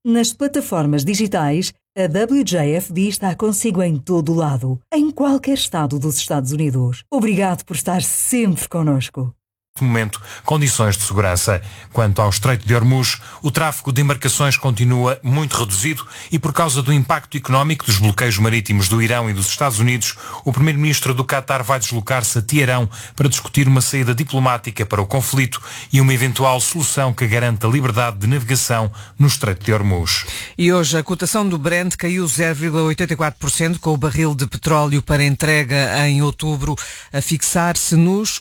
Nas plataformas digitais, a WJFD está consigo em todo o lado, em qualquer estado dos Estados Unidos. Obrigado por estar sempre connosco. Momento, condições de segurança. Quanto ao Estreito de Hormuz, o tráfego de embarcações continua muito reduzido e por causa do impacto económico dos bloqueios marítimos do Irão e dos Estados Unidos, o primeiro-ministro do Qatar vai deslocar-se a Teherão para discutir uma saída diplomática para o conflito e uma eventual solução que garanta a liberdade de navegação no Estreito de Hormuz. E hoje a cotação do Brent caiu 0,84%, com o barril de petróleo para entrega em outubro a fixar-se nos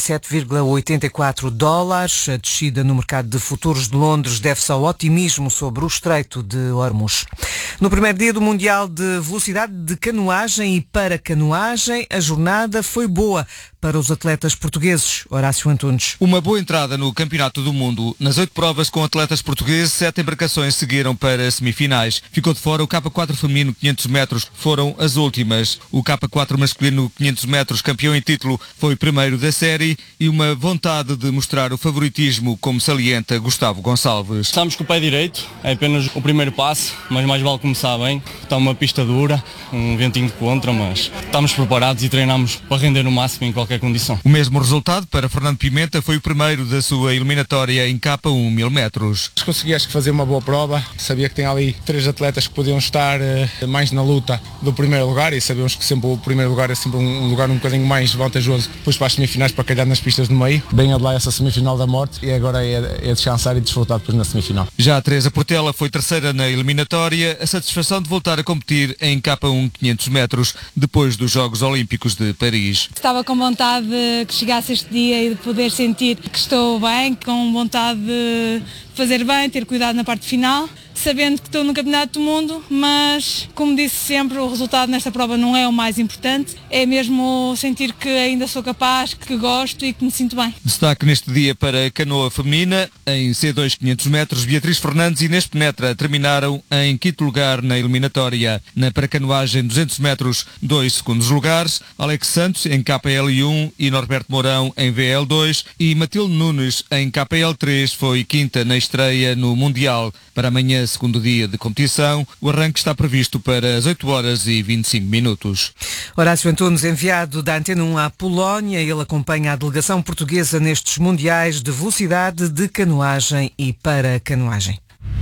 87,84 dólares. A descida no mercado de futuros de Londres deve-se ao otimismo sobre o Estreito de Hormuz. No primeiro dia do Mundial de Velocidade de Canoagem e para canoagem, a jornada foi boa para os atletas portugueses. Horácio Antunes. Uma boa entrada no Campeonato do Mundo. Nas 8 provas com atletas portugueses, 7 embarcações seguiram para semifinais. Ficou de fora o K4 feminino 500 metros, foram as últimas. O K4 masculino 500 metros, campeão em título, foi primeiro da série e uma vontade de mostrar o favoritismo, como salienta Gustavo Gonçalves. Estamos com o pé direito, é apenas o primeiro passo, mas mais vale começar bem. Está uma pista dura, um ventinho de contra, mas estamos preparados e treinamos para render no máximo em qualquer condição. O mesmo resultado para Fernando Pimenta, foi o primeiro da sua eliminatória em K1 1000 metros. Consegui acho que fazer uma boa prova, sabia que tem ali 3 atletas que podiam estar mais na luta do primeiro lugar e sabemos que sempre o primeiro lugar é sempre um lugar um bocadinho mais vantajoso depois para as semifinais, para calhar nas pistas do meio. Bem a de lá essa semifinal da morte e agora é descansar e desfrutar depois na semifinal. Já a Teresa Portela foi terceira na eliminatória, a satisfação de voltar a competir em K1 500 metros depois dos Jogos Olímpicos de Paris. Estava com vontade de que chegasse este dia e de poder sentir que estou bem, com vontade de fazer bem, ter cuidado na parte final, sabendo que estou no Campeonato do Mundo, mas, como disse sempre, o resultado nesta prova não é o mais importante, é mesmo sentir que ainda sou capaz, que gosto e que me sinto bem. Destaque neste dia para a canoa feminina, em C2 500 metros, Beatriz Fernandes e Inês Penetra terminaram em quinto lugar na eliminatória. Na paracanoagem 200 metros, 2 segundos lugares, Alex Santos em KPL1 e Norberto Mourão em VL2 e Matilde Nunes em KPL3 foi quinta na estreia no Mundial. Para amanhã, segundo dia de competição, o arranque está previsto para as 8 horas e 25 minutos. Horácio Antunes, enviado da Antena 1 à Polónia, ele acompanha a delegação portuguesa nestes mundiais de velocidade de canoagem e para canoagem.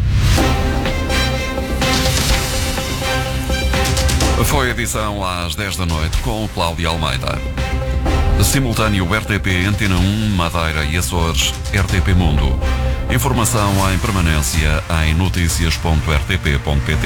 Foi a edição às 10 da noite com Cláudia Almeida. Simultâneo RTP Antena 1, Madeira e Açores, RTP Mundo. Informação em permanência em noticias.rtp.pt.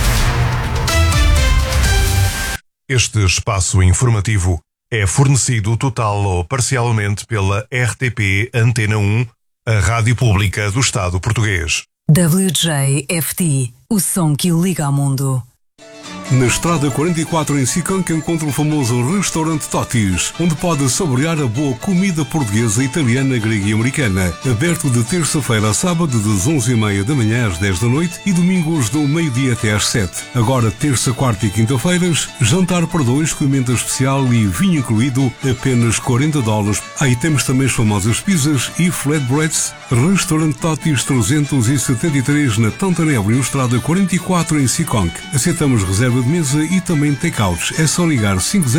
Este espaço informativo é fornecido total ou parcialmente pela RTP Antena 1, a rádio pública do Estado português. WJFD, o som que o liga ao mundo. Na Estrada 44 em Sicanca encontra o famoso restaurante Totis, onde pode saborear a boa comida portuguesa, italiana, grega e americana. Aberto de terça-feira a sábado das 11h30 da manhã às 10 da noite e domingos do meio-dia até às 7. Agora terça, quarta e quinta-feiras, jantar para 2 com emenda especial e vinho incluído, apenas $40. Aí temos também as famosas pizzas e flatbreads. Restaurante Totis 373 na Tantana Avenue, Estrada 44 em Sicanca. Aceitamos reserva de mesa e também takeouts. É só ligar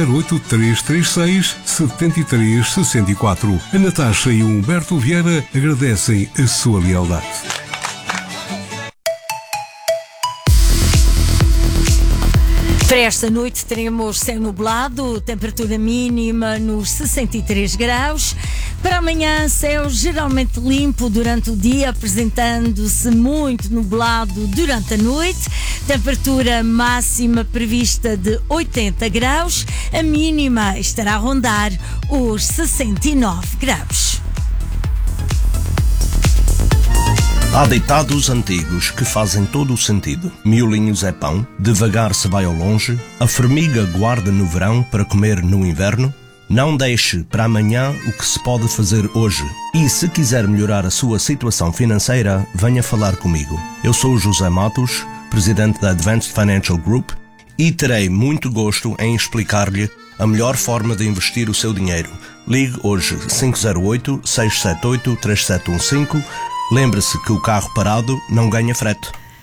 508-336-7364. A Natasha e o Humberto Vieira agradecem a sua lealdade. Para esta noite teremos céu nublado, temperatura mínima nos 63 graus. Para amanhã, céu geralmente limpo durante o dia, apresentando-se muito nublado durante a noite. Temperatura máxima prevista de 80 graus. A mínima estará a rondar os 69 graus. Há ditados antigos que fazem todo o sentido. Miolinhos é pão, devagar se vai ao longe, a formiga guarda no verão para comer no inverno. Não deixe para amanhã o que se pode fazer hoje. E se quiser melhorar a sua situação financeira, venha falar comigo. Eu sou o José Matos, presidente da Advanced Financial Group, e terei muito gosto em explicar-lhe a melhor forma de investir o seu dinheiro. Ligue hoje 508-678-3715. Lembre-se que o carro parado não ganha frete.